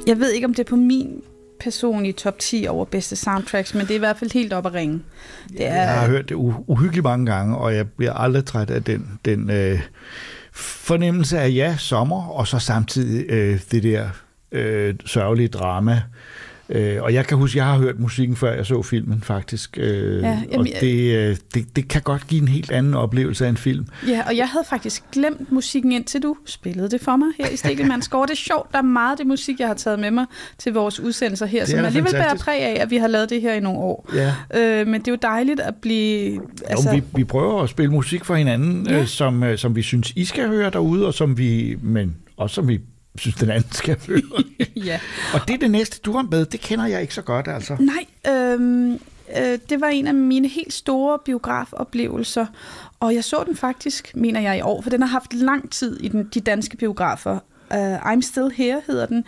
Jeg ved ikke, om det er på min personlige top 10 over bedste soundtracks, men det er i hvert fald helt op at ringe. Jeg har hørt det uhyggeligt mange gange, og jeg bliver aldrig træt af den fornemmelse af sommer, og så samtidig det der sørgelige drama. Og jeg kan huske, jeg har hørt musikken før jeg så filmen faktisk, og det kan godt give en helt anden oplevelse af en film. Ja, og jeg havde faktisk glemt musikken, indtil du spillede det for mig her i Stegelmanns Score. Det er sjovt, der er meget af det musik, jeg har taget med mig til vores udsendelser her, som alligevel bærer præg af, at vi har lavet det her i nogle år. Ja. Men det er jo dejligt at blive... Vi prøver at spille musik for hinanden, som vi synes, I skal høre derude, og som vi synes, den anden skal høre. Ja. Og det er det næste, du har med. Det kender jeg ikke så godt, altså. Nej, det var en af mine helt store biografoplevelser, og jeg så den faktisk, mener jeg, i år, for den har haft lang tid i de danske biografer. I'm Still Here hedder den.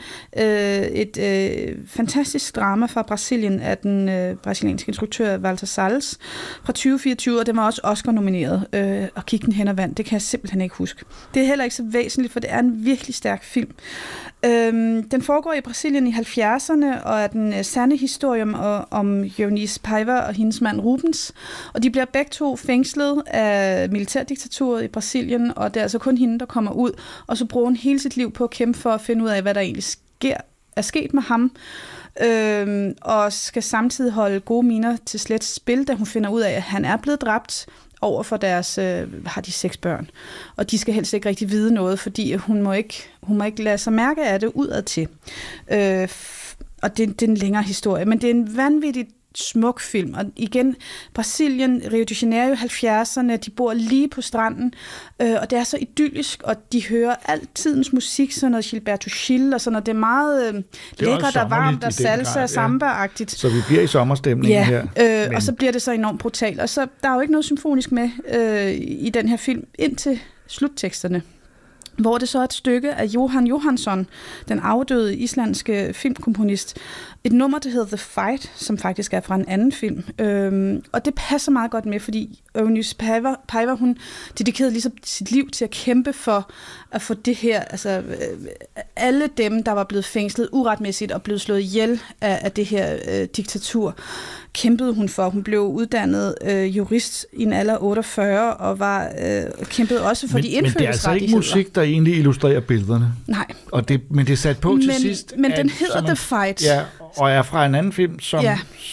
Et fantastisk drama fra Brasilien af den brasilianske instruktør Walter Salles fra 2024, og den var også Oscar-nomineret. Og kig den hen og vand, det kan jeg simpelthen ikke huske. Det er heller ikke så væsentligt, for det er en virkelig stærk film. Den foregår i Brasilien i 70'erne, og er den sande historie om Eunice Paiva og hendes mand Rubens. Og de bliver begge to fængslet af militærdiktaturet i Brasilien, og det er altså kun hende, der kommer ud. Og så bruger hun hele sit liv på at kæmpe for at finde ud af, hvad der egentlig er sket med ham. Og skal samtidig holde gode miner til slet spil, da hun finder ud af, at han er blevet dræbt. Over for deres, har de 6 børn. Og de skal helst ikke rigtig vide noget, fordi hun må ikke lade sig mærke af det udad til. Og det er en længere historie, men det er en vanvittigt smuk film. Og igen, Brasilien, Rio de Janeiro, 70'erne, de bor lige på stranden, og det er så idyllisk, og de hører altidens musik, sådan noget Gilberto Gil, og sådan noget. Det er meget lækkert og varmt, og salsa og samba-agtigt. Så vi bliver i sommerstemningen her. Og så bliver det så enormt brutalt. Og så der er jo ikke noget symfonisk med i den her film, indtil slutteksterne, hvor det så er et stykke af Jóhann Jóhannsson, den afdøde islandske filmkomponist. Et nummer, der hedder The Fight, som faktisk er fra en anden film. Og det passer meget godt med, fordi Eunice Paiva, hun dedikerede ligesom sit liv til at kæmpe for at få det her, altså alle dem, der var blevet fængslet uretmæssigt og blevet slået ihjel af det her diktatur, kæmpede hun for. Hun blev uddannet jurist i en alder 48 og kæmpede også for de indfødtes rettigheder. Men det er altså ikke musik, der egentlig illustrerer billederne. Nej. Men det er sat på til sidst. Men den hedder The Fight. Ja, og er fra en anden film, som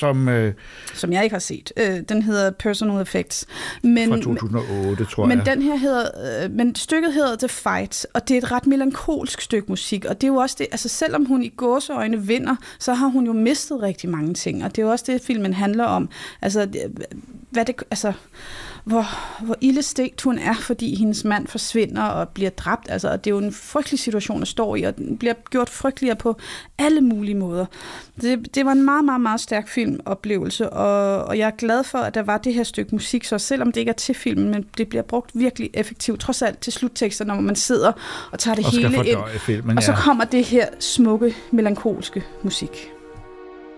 jeg ikke har set. Den hedder Personal Effects. Fra 2008, tror jeg. Men den her men stykket hedder The Fight, og det er et ret melankolsk stykke musik, og det er jo også det, altså selvom hun i gåseøjne vinder, så har hun jo mistet rigtig mange ting, og det er jo også det, filmen handler om. Altså, hvor ildestegt hun er, fordi hendes mand forsvinder og bliver dræbt. Altså, det er jo en frygtelig situation at stå i, og den bliver gjort frygteligere på alle mulige måder. Det var en meget, meget, meget stærk filmoplevelse, og jeg er glad for, at der var det her stykke musik, så selvom det ikke er til filmen, men det bliver brugt virkelig effektivt, trods alt til sluttekster, når man sidder og tager det hele ind, filmen, og så kommer det her smukke, melankolske musik.